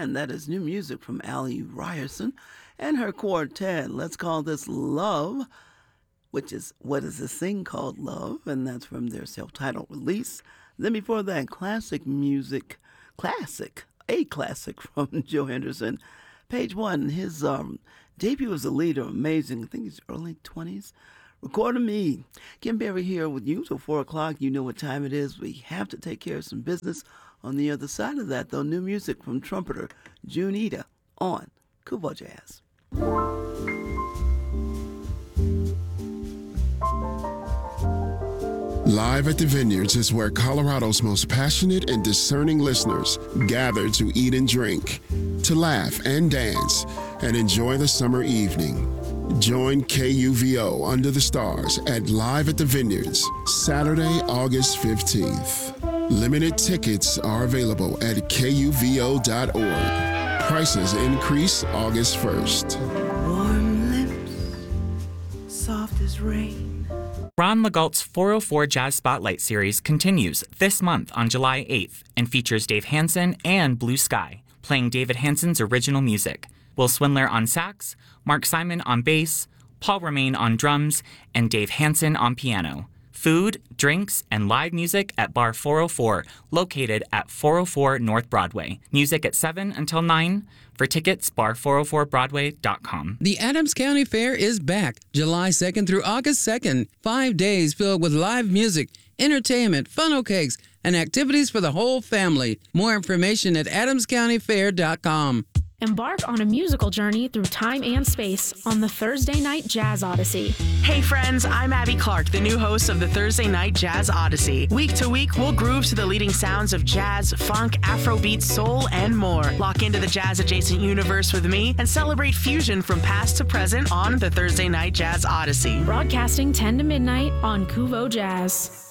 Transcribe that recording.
and that is new music from Allie Ryerson and her quartet. Let's call this Love, which is what is this thing called Love, and that's from their self-titled release. Then before that, a classic from Joe Henderson. Page One, his debut as a leader, amazing. I think he's early 20s. Recording Me. Kim Berry here with you till 4 o'clock. You know what time it is. We have to take care of some business. On the other side of that, though, new music from trumpeter June Ida on Kuvo Jazz. Live at the Vineyards is where Colorado's most passionate and discerning listeners gather to eat and drink, to laugh and dance, and enjoy the summer evening. Join KUVO Under the Stars at Live at the Vineyards, Saturday, August 15th. Limited tickets are available at KUVO.org. Prices increase August 1st. Warm lips, soft as rain. Ron Legault's 404 Jazz Spotlight series continues this month on July 8th and features Dave Hansen and Blue Sky, playing David Hansen's original music. Will Swindler on sax, Mark Simon on bass, Paul Romain on drums, and Dave Hansen on piano. Food, drinks, and live music at Bar 404, located at 404 North Broadway. Music at 7 until 9. For tickets, bar404broadway.com. The Adams County Fair is back July 2nd through August 2nd. 5 days filled with live music, entertainment, funnel cakes, and activities for the whole family. More information at adamscountyfair.com. Embark on a musical journey through time and space on the Thursday Night Jazz Odyssey. Hey friends, I'm Abby Clark, the new host of the Thursday Night Jazz Odyssey. Week to week, we'll groove to the leading sounds of jazz, funk, Afrobeat, soul, and more. Lock into the jazz-adjacent universe with me and celebrate fusion from past to present on the Thursday Night Jazz Odyssey. Broadcasting 10 to midnight on Kuvo Jazz.